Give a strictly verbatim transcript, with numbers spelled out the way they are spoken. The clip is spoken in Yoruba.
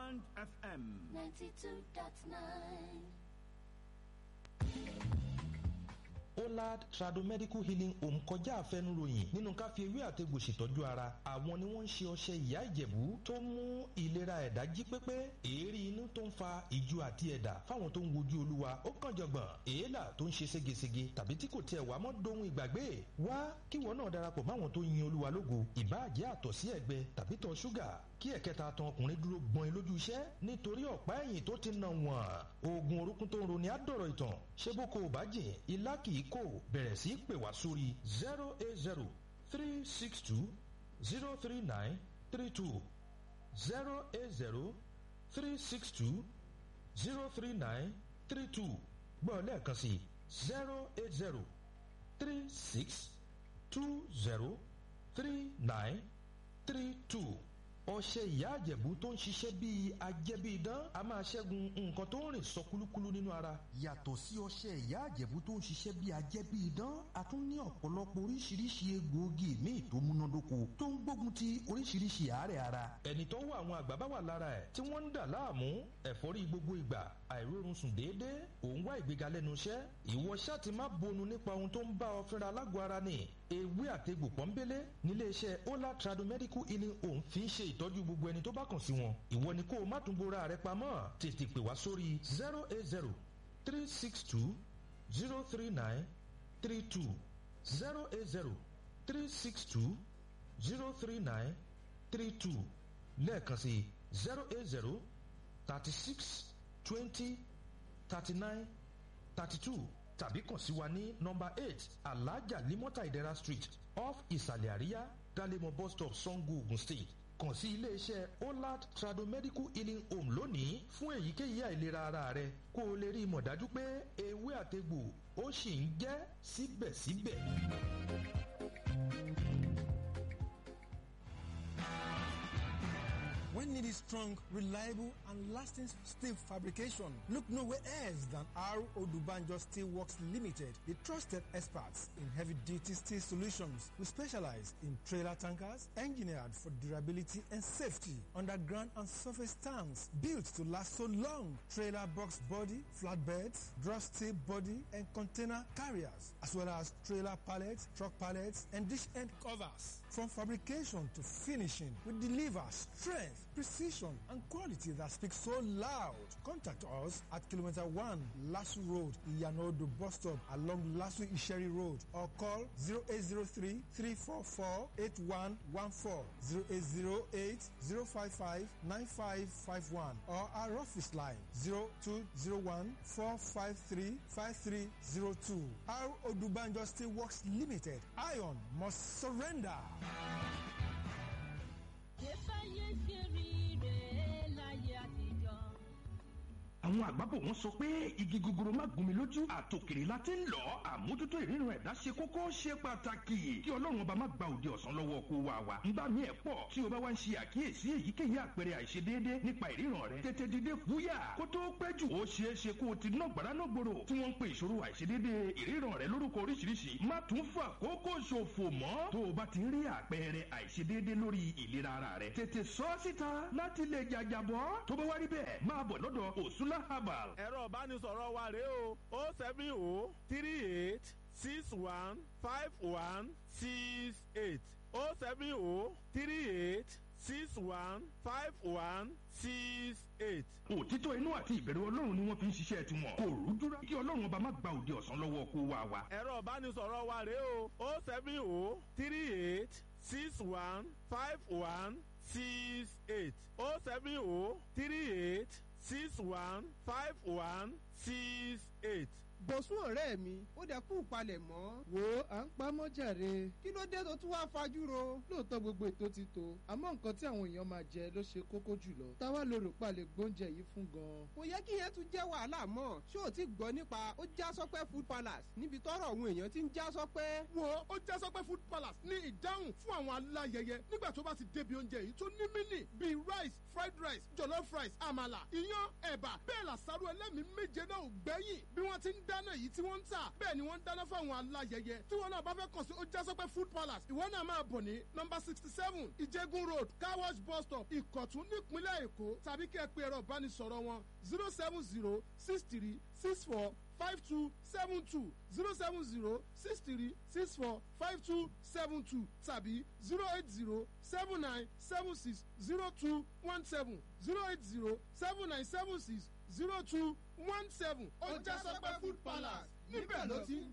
Band F M ninety-two point nine. Olad Tradomedical Healing Home kọjá àfẹnuròyìn nínú ká fi ewé àtegbò ṣètọ́jú ara. Àwọn ni wọ́n ń ṣe ọṣẹ ìyá Ìjẹ̀bú tó ń mú ìlera ẹ̀dá jí pépé. Èérí inú tó ń fa ìju àti ẹ̀dà fáwọn tó ń wojú Olúwa ó kàn jọ̀gbọ̀n. Èélà tó ń ṣe ségesège tàbí tí kò tiẹ̀ wá mọ́ dohun ìgbàgbé. Wá kíwọ náà darapọ̀ máwọn tó yin Olúwa lógo. Ìbáàjẹ́ àtọ̀sí ẹ̀gbẹ tàbí tọ̀ ṣúgà. Kí ẹ̀kẹta tan ọkùnrin dúró gbọ́n lójú iṣẹ́ nítorí ọ̀pá ẹ̀yìn tó ti nà wọ́n. Oògùn orúkún tó ń roni á dọ̀rọ̀ ìtàn. Ṣé bó ko ò bá jìn ilá kì í kò bẹ̀rẹ̀ sí pè wá sórí zero eight zero three six two zero three nine three two zero eight zero three six two zero three nine three two gbọ́ lẹ́ẹ̀kan sí zero eight zero three six two zero three nine three two. Ọṣẹ ìyá Ìjẹ̀bú tó ń ṣiṣẹ́ bíi ajẹ́bíidán a máa ṣẹ́gun nǹkan tó ń rìn sọ kúlúkúlú nínú ara. Yàtọ̀ sí ọṣẹ ìyá Ìjẹ̀bú tó ń ṣiṣẹ́ bíi ajẹ́bíidán a tún ní ọ̀pọ̀lọpọ̀ oríṣiríṣi egbòogi míì tó múnádóko tó ń gbógun ti oríṣiríṣi àárẹ̀ ara. Ẹni tó wà àwọn àgbà bá wà lára ẹ̀ tí wọ́n ń dà láàmú ẹ̀fọ́rí gbogbo ìgbà àìrórun sùn déédéé òun wá ìgbéga lẹ́nu iṣẹ́ ìwọ ṣáà ti má bonu nípa ohun tó ń bá ọ fínra lágọ̀ọ́ ara ni. Ewé àtegbò pọ́nbélé nílé iṣẹ́ Olad Tradomedical Healing Home fi ń ṣe ìtọ́jú gbogbo ẹni tó bá kàn sí wọn. Ìwọ ni kó o má tún bora rẹ pamọ́ tètè pè wá sórí zero eight zero three six two zero three nine three two zero eight zero three six two zero three nine three two lẹ́ẹ̀kan sí zero eight zero thirty six twenty thirty nine thirty two tàbí kàn sí wa ní nọ́mbà eight Alhaja Limota Idera Street off Ìsàlẹ̀ Àríyá Dalemo bus stop Sango Ogun State. Kàn sí ilé-iṣẹ́ Olad Tradomedical Healing Home lónìí fún èyíkéyìí àìlera ara rẹ kó o lè rí ìmọ̀ dájú pé ewé àtegbò ó sì ń jẹ́ síbẹ̀síbẹ̀. When needed strong, reliable, and lasting steel fabrication, look nowhere else than R. Odubanjo Steelworks Limited, the trusted experts in heavy-duty steel solutions. We specialize in trailer tankers, engineered for durability and safety, underground and surface tanks, built to last so long, trailer box body, flatbeds, drop steel body, and container carriers, as well as trailer pallets, truck pallets, and dish end covers. From fabrication to finishing, we deliver strength, precision, and quality that speaks so loud. Contact us at Kilometer one, Lasu Road, Iyanodo Bus Stop, along Lasu Isheri Road, or call zero eight zero three, three four four, eight one one four, zero eight zero eight, zero five five, nine five five one, or our office line zero two zero one, four five three, five three zero two. Our Odubanjo Steelworks Limited. Iron must surrender. Àwọn àgbàbọ̀ wọn sọ pé igi gogoro má gún mi lójú àtòkèrè la ti ń lọ àmójútó ìríran ẹ̀dá ṣe kókó ṣe pàtàkì kí Ọlọ́run ọba má gba òde ọ̀sán lọ́wọ́ kó wa wa ńgbà mí ẹ̀ pọ̀ tí o bá wá ń ṣe àkíyèsí èyíkéyìí àpẹẹrẹ àìṣedéédé nípa ìríran rẹ tètè dìde fúyà kó tó pẹ́ jù ó ṣeé ṣe kó o ti ná gbàrà náà gbòòrò tí wọ́n ń pe ìṣòro àìṣedéédé ìríran rẹ lórúkọ oríṣiríṣi má tún fà kókó ṣòfò mọ́ tó o bá ti rí àpẹẹrẹ àìṣedéédé lórí ìlera ara rẹ tètè sọ síta láti lè jàjàbọ́ tó bá wá rí bẹ́ẹ̀ máa bọ̀ lọ́dọ̀ Òsúlá Herbal. ẹ̀rọ ìbánisọ̀rọ̀ wa rèé o o seven o three eight six one five one six eight o seven o three eight six one five one six eight. òtítọ́ inú àti ìbẹ̀rù Ọlọ́run ni wọ́n fi ń ṣiṣẹ́ tiwọn kò rújúra kí Ọlọ́run ọba má gba òde ọ̀sán lọ́wọ́ kó wa wa. ẹ̀rọ ìbánisọ̀rọ̀ wa rèé o o seven o three eight six one five one six eight o seven o three eight six one five one six eight. bọ̀sùn ọ̀rẹ́ mi ó dẹ̀ kú palẹ̀ mọ́. wo à ń pa mọ́jàre kí ló dé tó tún wá fajúro. lóòótọ́ gbogbo ètò ti tó àmọ́ nǹkan tí àwọn èèyàn máa jẹ ló ṣe kókó jùlọ. táwa ló rò palẹ̀ gbóúnjẹ yìí fún gan. kò yẹ kí yẹn tún jẹ́ wàhálà mọ́ ṣé o ti gbọ́ nípa ó já sọ́pẹ́ food palace níbi tọ́rọ̀ àwọn èèyàn ti ń já sọ́pẹ́. wo ó já sọ́pẹ́ food palace ní ìdáhùn fún àwọn aláyẹyẹ nígbà tó bá ti débi oúnjẹ yìí tó ní mínì bíi rice fried rice jollof rice àmàlà iyán ẹ̀bà bẹ́ẹ̀ làṣàrò ẹlẹ́mìí méje náà ò gbẹ́yìn bí wọ́n ti ń dáná yìí tí wọ́n ń tà bẹ́ẹ̀ ni wọ́n ń dáná fáwọn aláyẹyẹ tí wọ́n náà bá fẹ́ kàn sí Ojásọpẹ́ food palace ìwọ náà máa bọ̀ ní nọ́mbà sixty seven ìjẹ́gun road car wash bus stop ìkọ̀tún nípínlẹ̀ èkó tàbí kí ẹ pe ẹ̀rọ ìbánisọ̀rọ̀ wọn zero seven zero six three six four five two seven two zero seven zero six three six four five two seven two tàbí zero eight zero seven nine seven six zero two one seven zero eight zero seven nine seven six zero two one seven Ojásọpẹ́ food palace níbẹ̀ ló ti ń